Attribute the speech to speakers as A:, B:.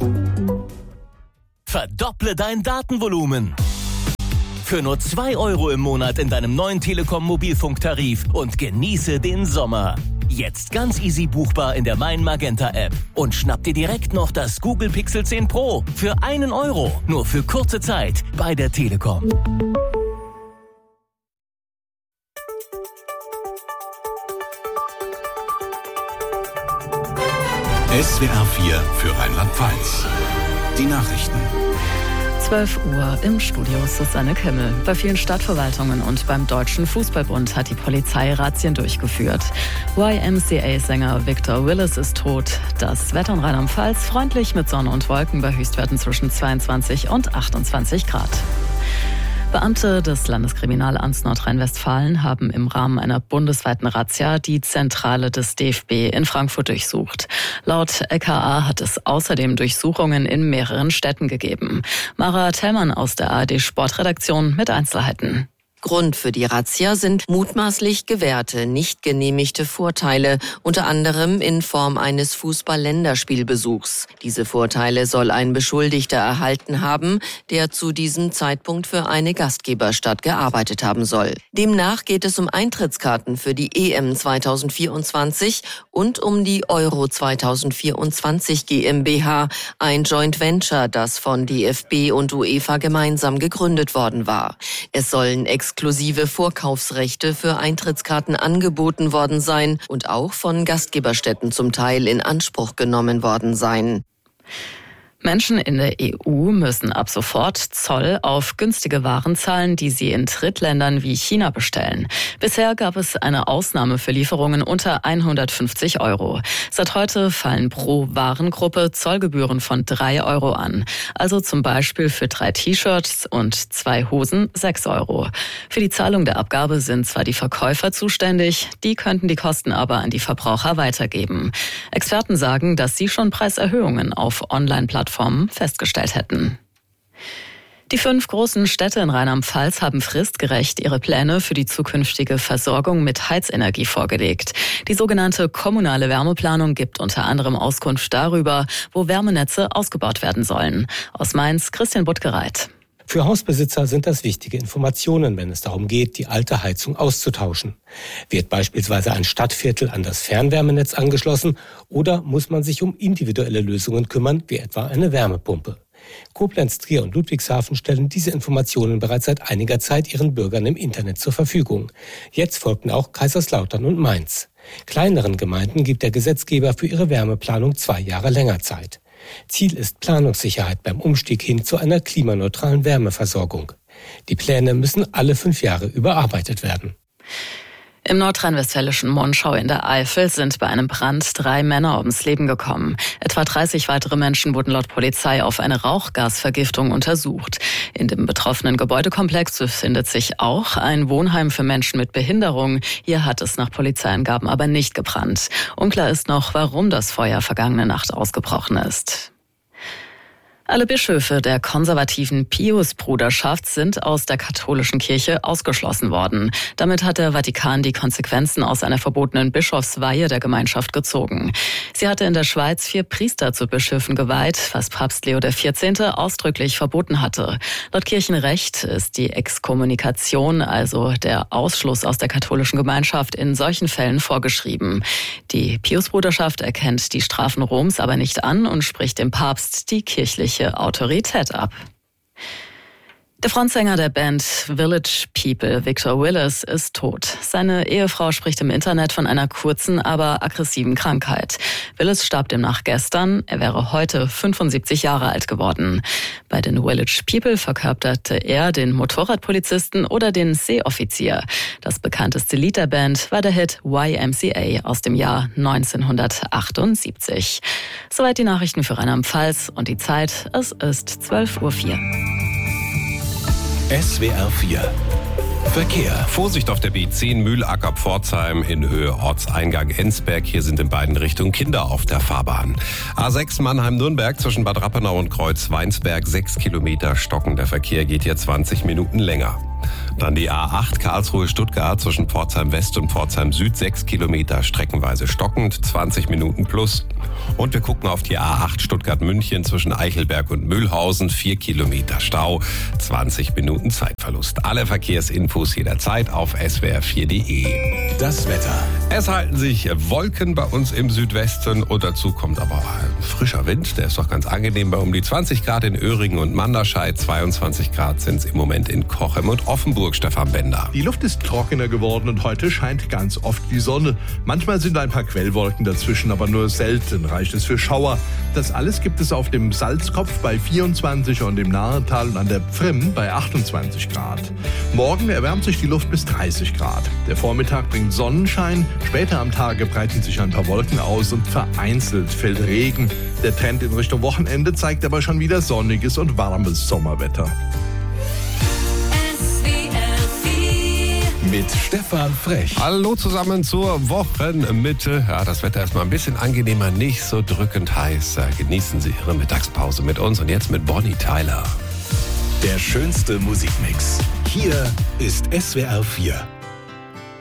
A: Verdopple dein Datenvolumen. Für nur 2 € im Monat in deinem neuen Telekom-Mobilfunktarif und genieße den Sommer. Jetzt ganz easy buchbar in der Mein Magenta App. Und schnapp dir direkt noch das Google Pixel 10 Pro für 1 €. Nur für kurze Zeit bei der Telekom.
B: SWR 4 für Rheinland-Pfalz. Die Nachrichten.
C: 12 Uhr im Studio Susanne Kimmel. Bei vielen Stadtverwaltungen und beim Deutschen Fußballbund hat die Polizei Razzien durchgeführt. YMCA-Sänger Victor Willis ist tot. Das Wetter in Rheinland-Pfalz freundlich mit Sonne und Wolken bei Höchstwerten zwischen 22 und 28 Grad. Beamte des Landeskriminalamts Nordrhein-Westfalen haben im Rahmen einer bundesweiten Razzia die Zentrale des DFB in Frankfurt durchsucht. Laut LKA hat es außerdem Durchsuchungen in mehreren Städten gegeben. Mara Tellmann aus der ARD Sportredaktion mit Einzelheiten.
D: Grund für die Razzia sind mutmaßlich gewährte, nicht genehmigte Vorteile, unter anderem in Form eines Fußball-Länderspielbesuchs. Diese Vorteile soll ein Beschuldigter erhalten haben, der zu diesem Zeitpunkt für eine Gastgeberstadt gearbeitet haben soll. Demnach geht es um Eintrittskarten für die EM 2024 und um die Euro 2024 GmbH, ein Joint Venture, das von DFB und UEFA gemeinsam gegründet worden war. Es sollen exklusive Vorkaufsrechte für Eintrittskarten angeboten worden sein und auch von Gastgeberstätten zum Teil in Anspruch genommen worden sein.
C: Menschen in der EU müssen ab sofort Zoll auf günstige Waren zahlen, die sie in Drittländern wie China bestellen. Bisher gab es eine Ausnahme für Lieferungen unter 150 €. Seit heute fallen pro Warengruppe Zollgebühren von 3 € an. Also zum Beispiel für 3 T-Shirts und 2 Hosen 6 €. Für die Zahlung der Abgabe sind zwar die Verkäufer zuständig, die könnten die Kosten aber an die Verbraucher weitergeben. Experten sagen, dass sie schon Preiserhöhungen auf Online-Plattformen festgestellt hätten. Die 5 großen Städte in Rheinland-Pfalz haben fristgerecht ihre Pläne für die zukünftige Versorgung mit Heizenergie vorgelegt. Die sogenannte kommunale Wärmeplanung gibt unter anderem Auskunft darüber, wo Wärmenetze ausgebaut werden sollen. Aus Mainz, Christian Buttgereit.
E: Für Hausbesitzer sind das wichtige Informationen, wenn es darum geht, die alte Heizung auszutauschen. Wird beispielsweise ein Stadtviertel an das Fernwärmenetz angeschlossen oder muss man sich um individuelle Lösungen kümmern, wie etwa eine Wärmepumpe? Koblenz, Trier und Ludwigshafen stellen diese Informationen bereits seit einiger Zeit ihren Bürgern im Internet zur Verfügung. Jetzt folgten auch Kaiserslautern und Mainz. Kleineren Gemeinden gibt der Gesetzgeber für ihre Wärmeplanung 2 Jahre länger Zeit. Ziel ist Planungssicherheit beim Umstieg hin zu einer klimaneutralen Wärmeversorgung. Die Pläne müssen alle 5 Jahre überarbeitet werden.
C: Im nordrhein-westfälischen Monschau in der Eifel sind bei einem Brand 3 Männer ums Leben gekommen. Etwa 30 weitere Menschen wurden laut Polizei auf eine Rauchgasvergiftung untersucht. In dem betroffenen Gebäudekomplex befindet sich auch ein Wohnheim für Menschen mit Behinderung. Hier hat es nach Polizeiangaben aber nicht gebrannt. Unklar ist noch, warum das Feuer vergangene Nacht ausgebrochen ist. Alle Bischöfe der konservativen Pius-Bruderschaft sind aus der katholischen Kirche ausgeschlossen worden. Damit hat der Vatikan die Konsequenzen aus einer verbotenen Bischofsweihe der Gemeinschaft gezogen. Sie hatte in der Schweiz 4 Priester zu Bischöfen geweiht, was Papst Leo XIV. Ausdrücklich verboten hatte. Laut Kirchenrecht ist die Exkommunikation, also der Ausschluss aus der katholischen Gemeinschaft, in solchen Fällen vorgeschrieben. Die Pius-Bruderschaft erkennt die Strafen Roms aber nicht an und spricht dem Papst die kirchliche Autorität ab. Der Frontsänger der Band Village People, Victor Willis, ist tot. Seine Ehefrau spricht im Internet von einer kurzen, aber aggressiven Krankheit. Willis starb demnach gestern. Er wäre heute 75 Jahre alt geworden. Bei den Village People verkörperte er den Motorradpolizisten oder den Seeoffizier. Das bekannteste Lied der Band war der Hit YMCA aus dem Jahr 1978. Soweit die Nachrichten für Rheinland-Pfalz und die Zeit. Es ist 12:04 Uhr.
B: SWR 4 Verkehr.
F: Vorsicht auf der B10 Mühlacker-Pforzheim in Höhe Ortseingang Enzberg. Hier sind in beiden Richtungen Kinder auf der Fahrbahn. A6 Mannheim-Nürnberg zwischen Bad Rappenau und Kreuz Weinsberg 6 Kilometer stockender Verkehr geht hier 20 Minuten länger. Dann die A8 Karlsruhe-Stuttgart zwischen Pforzheim West und Pforzheim Süd, 6 Kilometer streckenweise stockend, 20 Minuten plus. Und wir gucken auf die A8 Stuttgart-München zwischen Eichelberg und Mühlhausen, 4 Kilometer Stau, 20 Minuten Zeitverlust. Alle Verkehrsinfos jederzeit auf swr4.de.
B: Das Wetter.
F: Es halten sich Wolken bei uns im Südwesten und dazu kommt aber ein frischer Wind. Der ist doch ganz angenehm bei um die 20 Grad in Öhringen und Manderscheid. 22 Grad sind es im Moment in Cochem und Offenburg, Stefan Bender.
G: Die Luft ist trockener geworden und heute scheint ganz oft die Sonne. Manchmal sind ein paar Quellwolken dazwischen, aber nur selten reicht es für Schauer. Das alles gibt es auf dem Salzkopf bei 24 und im Nahetal und an der Pfrimm bei 28 Grad. Morgen erwärmt sich die Luft bis 30 Grad. Der Vormittag bringt Sonnenschein, später am Tage breiten sich ein paar Wolken aus und vereinzelt fällt Regen. Der Trend in Richtung Wochenende zeigt aber schon wieder sonniges und warmes Sommerwetter.
B: Mit Stefan Frech.
F: Hallo zusammen zur Wochenmitte. Ja, das Wetter ist mal ein bisschen angenehmer, nicht so drückend heiß. Genießen Sie Ihre Mittagspause mit uns und jetzt mit Bonnie Tyler.
B: Der schönste Musikmix. Hier ist SWR 4.